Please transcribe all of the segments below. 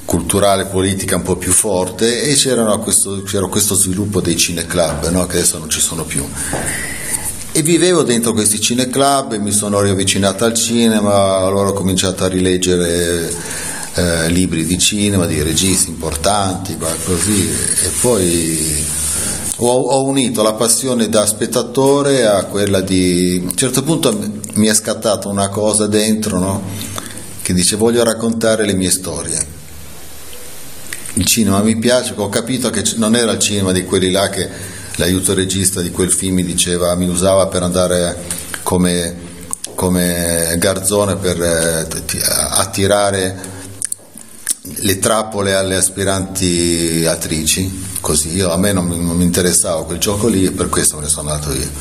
culturale, politica un po' più forte, e c'era questo sviluppo dei cineclub, no? Che adesso non ci sono più. E vivevo dentro questi cineclub e mi sono riavvicinato al cinema, allora ho cominciato a rileggere libri di cinema, di registi importanti, così, e poi ho unito la passione da spettatore a quella di... A un certo punto mi è scattata una cosa dentro, no? Che dice: voglio raccontare le mie storie. Il cinema mi piace, ho capito che non era il cinema di quelli là che l'aiuto regista di quel film mi usava per andare come garzone per attirare le trappole alle aspiranti attrici, così. A me non mi interessava quel gioco lì, e per questo me ne sono andato via.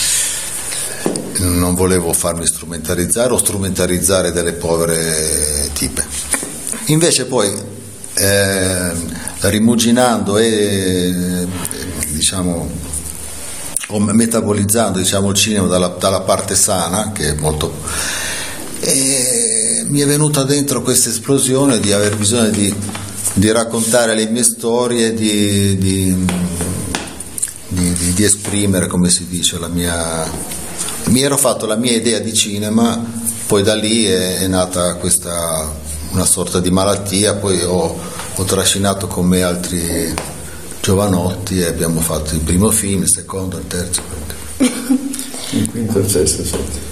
Non volevo farmi strumentalizzare o strumentalizzare delle povere tipe. Invece poi rimuginando e o metabolizzando il cinema dalla parte sana, che è molto, mi è venuta dentro questa esplosione di aver bisogno di raccontare le mie storie, di esprimere, come si dice, mi ero fatto la mia idea di cinema, poi da lì è nata una sorta di malattia, poi ho trascinato con me altri giovanotti e abbiamo fatto il primo film, il secondo, il terzo, il quinto, il sesto, il settimo.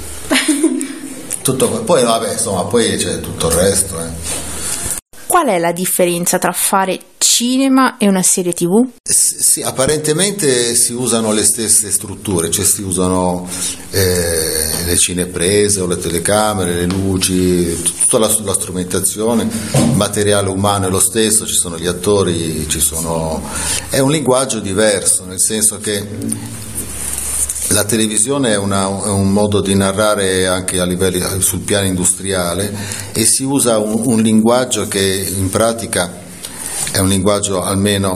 Poi vabbè, insomma, poi c'è tutto il resto. Qual è la differenza tra fare cinema e una serie TV? Sì, apparentemente si usano le stesse strutture, cioè si usano le cineprese o le telecamere, le luci, tutta la strumentazione, il materiale umano è lo stesso, ci sono gli attori, è un linguaggio diverso, nel senso che la televisione è un modo di narrare anche sul piano industriale, e si usa un linguaggio che in pratica è un linguaggio, almeno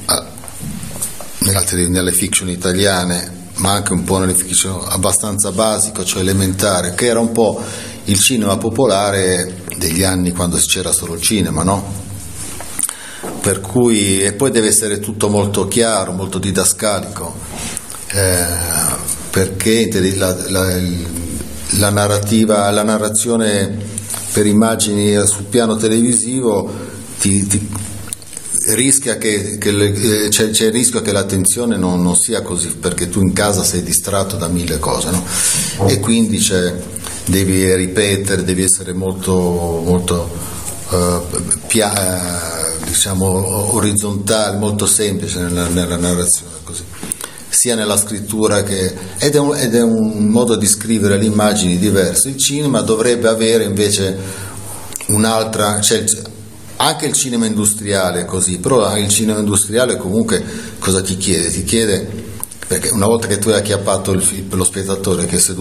nelle fiction italiane, ma anche un po' nelle fiction, abbastanza basico, cioè elementare, che era un po' il cinema popolare degli anni quando c'era solo il cinema, no? Per cui, e poi deve essere tutto molto chiaro, molto didascalico. Perché la narrazione per immagini sul piano televisivo rischia c'è il rischio che l'attenzione non sia così, perché tu in casa sei distratto da mille cose, no? E quindi devi ripetere, devi essere molto orizzontale, molto semplice nella narrazione, così, sia nella scrittura ed è un modo di scrivere le immagini diverso. Il cinema dovrebbe avere invece un'altra, anche il cinema industriale è così, però il cinema industriale comunque cosa ti chiede? Ti chiede, perché una volta che tu hai acchiappato lo spettatore che è seduto